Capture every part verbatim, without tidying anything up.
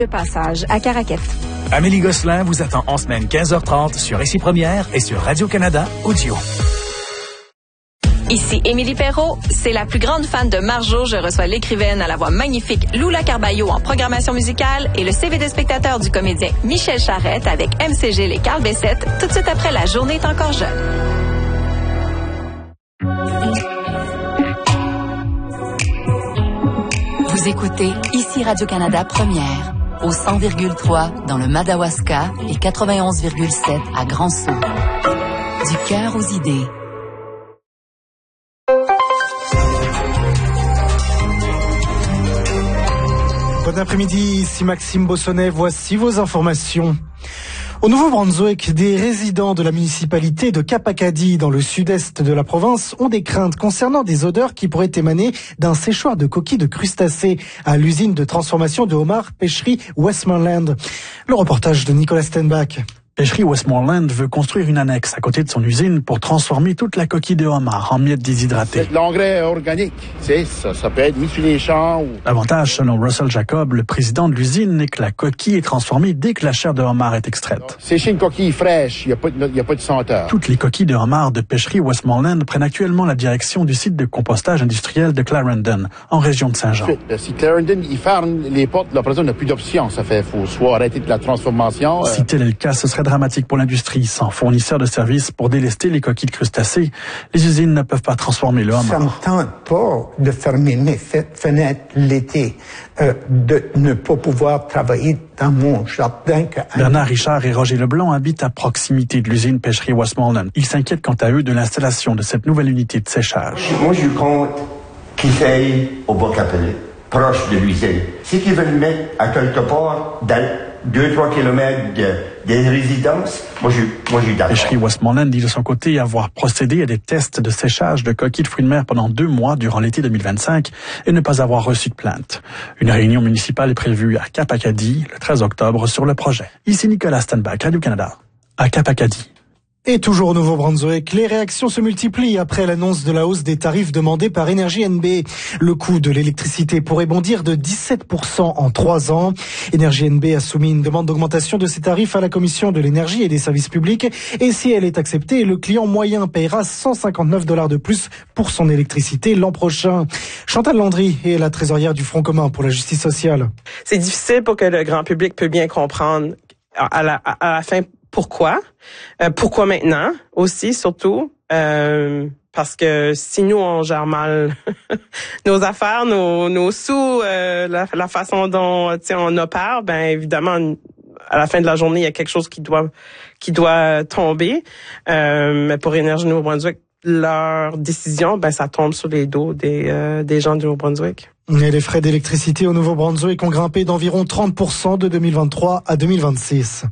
de passage à Caraquette. Amélie Gosselin vous attend en semaine quinze heures trente sur Ici Première et sur Radio-Canada Audio. Ici Émilie Perrault, c'est la plus grande fan de Marjo. Je reçois l'écrivaine à la voix magnifique Lula Carballo en programmation musicale et le C V de spectateur du comédien Michel Charette avec M C G et Carl Bessette tout de suite après La journée est encore jeune. Vous écoutez Ici Radio-Canada Première au cent virgule trois dans le Madawaska et quatre-vingt-onze virgule sept à Grand-Sault. Du cœur aux idées. Bon après-midi, ici Maxime Bossonnet, voici vos informations. Au Nouveau-Brunswick, des résidents de la municipalité de Cap-Acadie, dans le sud-est de la province, ont des craintes concernant des odeurs qui pourraient émaner d'un séchoir de coquilles de crustacés à l'usine de transformation de homards Pêcherie Westmoreland. Le reportage de Nicolas Stenbach. Pêcherie Westmoreland veut construire une annexe à côté de son usine pour transformer toute la coquille de homard en miettes déshydratées. C'est de l'engrais organique, c'est ça, ça peut être mis sur les champs. Ou... L'avantage, selon Russell Jacob, le président de l'usine, est que la coquille est transformée dès que la chair de homard est extraite. Sécher une coquille fraîche, il n'y a, a pas de senteur. Toutes les coquilles de homard de Pêcherie Westmoreland prennent actuellement la direction du site de compostage industriel de Clarendon, en région de Saint-Jean. Si Clarendon, il ferme les portes, la personne n'a plus d'option. Ça fait, faut soit arrêter de la transformation. Euh... Si tel est le cas, ce serait dramatique pour l'industrie. Sans fournisseur de services pour délester les coquilles de crustacés, les usines ne peuvent pas transformer le homard. Ça me tente pas de fermer mes fenêtres l'été, euh, de ne pas pouvoir travailler dans mon jardin. Bernard Richard et Roger Leblanc habitent à proximité de l'usine Pêcherie Westmoreland. Ils s'inquiètent quant à eux de l'installation de cette nouvelle unité de séchage. Moi, je compte qu'ils aillent au Bas-Capelé, proche de l'usine. Si qu'ils veulent le mettre à quelque part dans deux trois kilomètres de, des résidences, moi je, moi je suis d'accord. Pêcherie Westmoreland dit de son côté avoir procédé à des tests de séchage de coquilles de fruits de mer pendant deux mois durant l'été deux mille vingt-cinq et ne pas avoir reçu de plainte. Une réunion municipale est prévue à Cap-Acadie le treize octobre sur le projet. Ici Nicolas Stenbach, Radio-Canada, à Cap-Acadie. Et toujours au Nouveau-Brunswick, les réactions se multiplient après l'annonce de la hausse des tarifs demandés par Énergie N B. Le coût de l'électricité pourrait bondir de dix-sept pour cent en trois ans. Énergie N B a soumis une demande d'augmentation de ses tarifs à la Commission de l'énergie et des services publics. Et si elle est acceptée, le client moyen paiera cent cinquante-neuf dollars de plus pour son électricité l'an prochain. Chantal Landry est la trésorière du Front commun pour la justice sociale. C'est difficile pour que le grand public peut bien comprendre à la, à la fin pourquoi. Euh, pourquoi maintenant aussi, surtout, euh, parce que si nous, on gère mal nos affaires, nos, nos sous, euh, la, la façon dont on opère, ben évidemment, à la fin de la journée, il y a quelque chose qui doit qui doit tomber. Euh, mais pour Énergie Nouveau-Brunswick, leur décision, ben ça tombe sur les dos des, euh, des gens du Nouveau-Brunswick. Et les frais d'électricité au Nouveau-Brunswick ont grimpé d'environ trente pour cent de deux mille vingt-trois à deux mille vingt-six.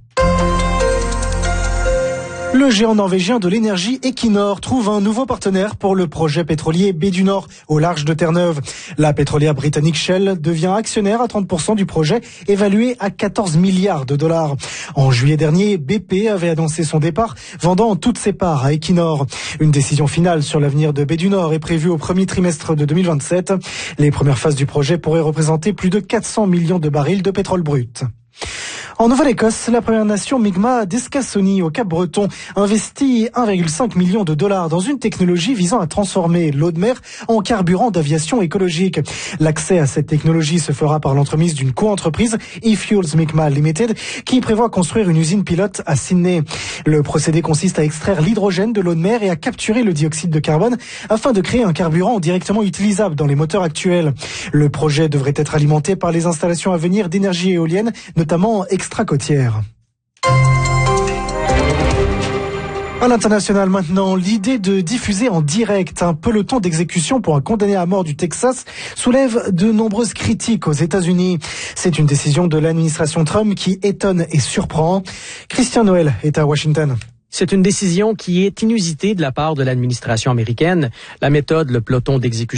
Le géant norvégien de l'énergie Equinor trouve un nouveau partenaire pour le projet pétrolier Baie du Nord au large de Terre-Neuve. La pétrolière britannique Shell devient actionnaire à trente pour cent du projet évalué à quatorze milliards de dollars. En juillet dernier, B P avait annoncé son départ, vendant toutes ses parts à Equinor. Une décision finale sur l'avenir de Baie du Nord est prévue au premier trimestre de deux mille vingt-sept. Les premières phases du projet pourraient représenter plus de quatre cents millions de barils de pétrole brut. En Nouvelle-Écosse, la Première Nation Mi'kmaq d'Escassonie au Cap-Breton investit un virgule cinq million de dollars dans une technologie visant à transformer l'eau de mer en carburant d'aviation écologique. L'accès à cette technologie se fera par l'entremise d'une co-entreprise, eFuels Mi'kmaq Limited, qui prévoit construire une usine pilote à Sydney. Le procédé consiste à extraire l'hydrogène de l'eau de mer et à capturer le dioxyde de carbone afin de créer un carburant directement utilisable dans les moteurs actuels. Le projet devrait être alimenté par les installations à venir d'énergie éolienne, notamment extra-côtière. À l'international maintenant, l'idée de diffuser en direct un peloton d'exécution pour un condamné à mort du Texas soulève de nombreuses critiques aux États-Unis. C'est une décision de l'administration Trump qui étonne et surprend. Christian Noël est à Washington. C'est une décision qui est inusitée de la part de l'administration américaine. La méthode, le peloton d'exécution,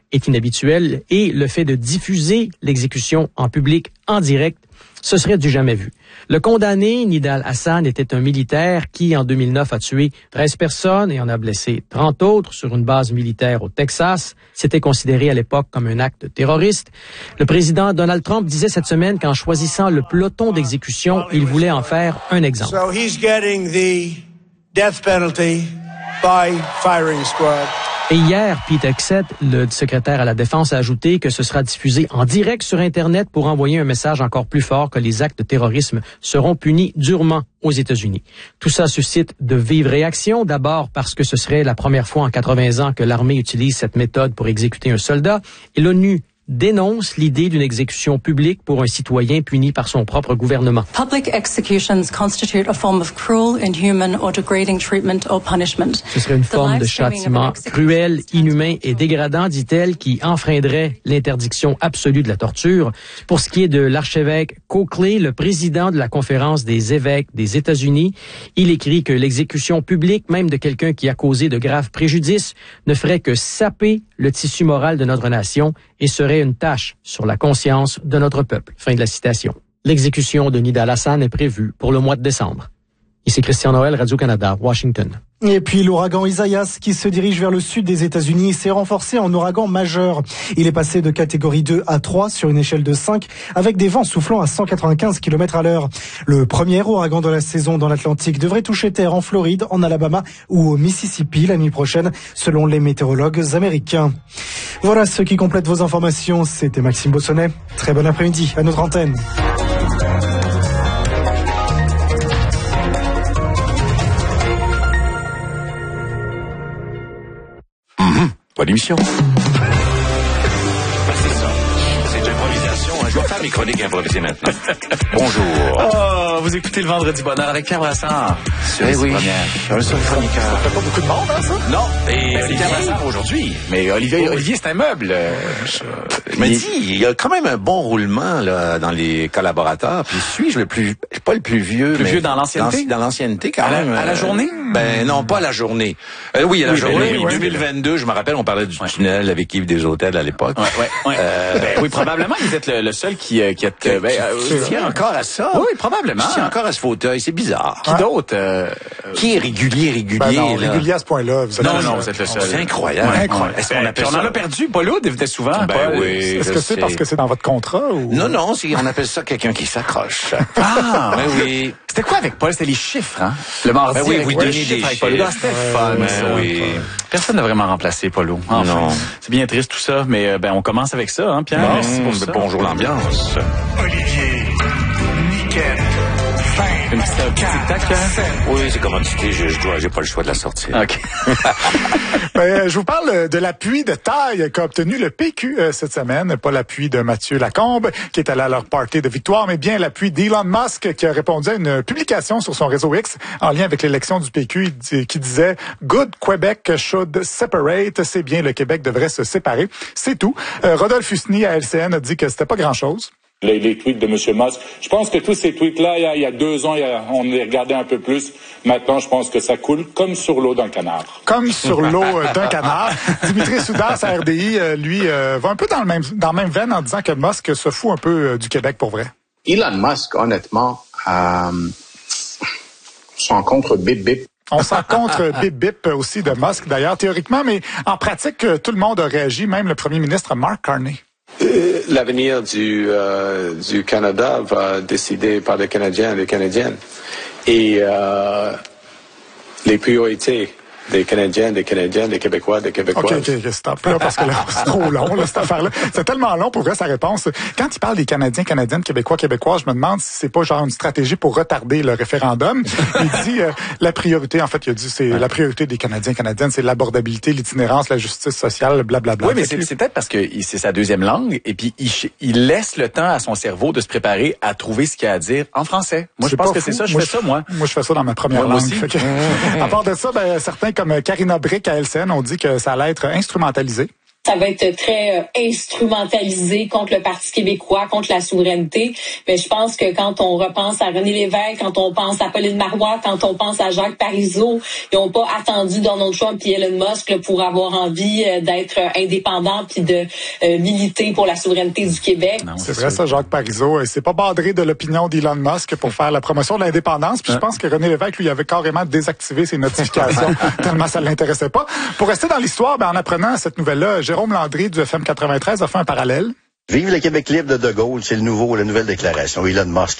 est inhabituel et le fait de diffuser l'exécution en public, en direct, ce serait du jamais vu. Le condamné, Nidal Hasan, était un militaire qui, en deux mille neuf, a tué treize personnes et en a blessé trente autres sur une base militaire au Texas. C'était considéré à l'époque comme un acte terroriste. Le président Donald Trump disait cette semaine qu'en choisissant le peloton d'exécution, il voulait en faire un exemple. So he's getting the death penalty by firing squad. Et hier, Pete Hegseth, le secrétaire à la Défense, a ajouté que ce sera diffusé en direct sur Internet pour envoyer un message encore plus fort que les actes de terrorisme seront punis durement aux États-Unis. Tout ça suscite de vives réactions, d'abord parce que ce serait la première fois en quatre-vingts ans que l'armée utilise cette méthode pour exécuter un soldat, et l'ONU dénonce l'idée d'une exécution publique pour un citoyen puni par son propre gouvernement. Public executions constitute a form of cruel, inhuman or degrading treatment or punishment. Ce serait une forme de châtiment cruel, inhumain et dégradant, dit-elle, qui enfreindrait l'interdiction absolue de la torture. Pour ce qui est de l'archevêque Coakley, le président de la Conférence des évêques des États-Unis, il écrit que l'exécution publique, même de quelqu'un qui a causé de graves préjudices, ne ferait que saper le tissu moral de notre nation et serait une tâche sur la conscience de notre peuple. Fin de la citation. L'exécution de Nidal Hasan est prévue pour le mois de décembre. Ici Christian Noël, Radio-Canada, Washington. Et puis l'ouragan Isaias qui se dirige vers le sud des États-Unis s'est renforcé en ouragan majeur. Il est passé de catégorie deux à trois sur une échelle de cinq avec des vents soufflant à cent quatre-vingt-quinze kilomètres à l'heure. Le premier ouragan de la saison dans l'Atlantique devrait toucher terre en Floride, en Alabama ou au Mississippi la nuit prochaine selon les météorologues américains. Voilà ce qui complète vos informations. C'était Maxime Bossonnet. Très bon après-midi à notre antenne. Bonne émission. C'est ça. C'est de l'improvisation. Hein. Je vais faire mes chroniques improvisées maintenant. Bonjour. Oh, vous écoutez le Vendredi Bonheur avec Pierre Brassard. Sur les oui. premières. Un seul chroniqueur. Ça fait pas beaucoup de monde, hein, ça? Non. Et ben, Olivier Brassard aujourd'hui. Mais Olivier, oh. Olivier, c'est un meuble. Euh, je, je me dis, il y a quand même un bon roulement, là, dans les collaborateurs. Puis suis-je le plus, pas le plus vieux. Le plus mais vieux dans l'ancienneté? Dans, dans l'ancienneté, quand à même. La, à la journée? Ben, non, pas à la journée. Euh, oui, à la oui, journée. Ben, oui, deux mille vingt-deux, oui. Je me rappelle, on parlait du ouais. tunnel avec Yves des Hôtels à l'époque. Ouais, ouais, ouais. Euh, ben, oui, probablement, vous êtes le, le seul qui, qui a, qui, ben, euh, qui tient encore à ça. Oui, probablement. Qui tient encore à ce fauteuil. C'est bizarre. Qui ouais. d'autre? Euh, qui est régulier, régulier? Ben non, là. régulier à ce point-là. Vous non, non, non, vous êtes le seul. C'est incroyable. Ouais, incroyable. Est-ce qu'on appelle ben, ça? On en a perdu. Paul Aude venait souvent. Ben Paul. oui. Est-ce que c'est sais. parce que c'est dans votre contrat ou? Non, non, c'est, on appelle ça quelqu'un qui s'accroche. Ah! Ben oui. C'était quoi avec Paul? C'était les chiffres, hein? Le mardi. Ben oui, vous ouais, donnez des chiffres. chiffres. Ah, c'était fun, ben ça. Oui. Personne n'a vraiment remplacé Paulo. Enfin, non. C'est bien triste tout ça, mais ben on commence avec ça, hein, Pierre? Bon, merci pour ça. Bonjour l'ambiance. Olivier, Niquette, Une petite tic-tac, hein? Oui, c'est commodité, je, je dois, j'ai pas le choix de la sortir. OK. ben, je vous parle de l'appui de taille qu'a obtenu le P Q euh, cette semaine. Pas l'appui de Mathieu Lacombe, qui est allé à leur party de victoire, mais bien l'appui d'Elon Musk, qui a répondu à une publication sur son réseau X en lien avec l'élection du P Q, qui disait « Good Quebec should separate ». C'est bien, le Québec devrait se séparer. C'est tout. Euh, Rodolphe Husny à L C N a dit que c'était pas grand-chose. Les, les tweets de M. Musk. Je pense que tous ces tweets-là, il y a, il y a deux ans, il y a, on les regardait un peu plus. Maintenant, je pense que ça coule comme sur l'eau d'un canard. Comme sur l'eau d'un canard. Dimitri Soudas à R D I, lui, euh, va un peu dans le même dans le même veine en disant que Musk se fout un peu euh, du Québec pour vrai. Elon Musk, honnêtement, euh, sont contre Bip Bip. On s'en contre Bip Bip aussi de Musk, d'ailleurs, théoriquement, mais en pratique, tout le monde a réagi, même le premier ministre Mark Carney. Euh, l'avenir du, euh, du Canada va décider par les Canadiens et les Canadiennes. Et euh, les priorités des Canadiens, des Canadiennes, des Québécois, des Québécoises. OK, OK, OK, stop. Là, parce que là, c'est trop long, là, cette affaire-là. C'est tellement long pour vrai, sa réponse. Quand il parle des Canadiens, Canadiennes, Québécois, Québécoises, je me demande si c'est pas genre une stratégie pour retarder le référendum. Il dit, euh, la priorité, en fait, il a dit, c'est ouais. la priorité des Canadiens, Canadiennes, c'est l'abordabilité, l'itinérance, la justice sociale, blablabla. Oui, mais c'est, c'est peut-être parce que c'est sa deuxième langue, et puis il, il laisse le temps à son cerveau de se préparer à trouver ce qu'il y a à dire en français. Moi, c'est je pense que fou. c'est ça, je moi, fais je, ça, moi. Moi, je fais ça dans ma première moi, langue. Moi aussi. Que, à part de ça, ben, certains comme Karina Brick à L C N ont dit que ça allait être instrumentalisé. ça va être très euh, instrumentalisé contre le Parti québécois, contre la souveraineté. Mais je pense que quand on repense à René Lévesque, quand on pense à Pauline Marois, quand on pense à Jacques Parizeau, ils n'ont pas attendu Donald Trump et Elon Musk là, pour avoir envie euh, d'être euh, indépendants puis de euh, militer pour la souveraineté du Québec. Non, c'est, c'est vrai ça, Jacques Parizeau. C'est pas badré de l'opinion d'Elon Musk pour faire la promotion de l'indépendance. Puis je pense que René Lévesque, lui, avait carrément désactivé ses notifications tellement ça l'intéressait pas. Pour rester dans l'histoire, ben, en apprenant cette nouvelle-là, Jérôme Landry du F M quatre-vingt-treize a fait un parallèle. Vive le Québec libre de De Gaulle, c'est le nouveau, la nouvelle déclaration. Elon Musk.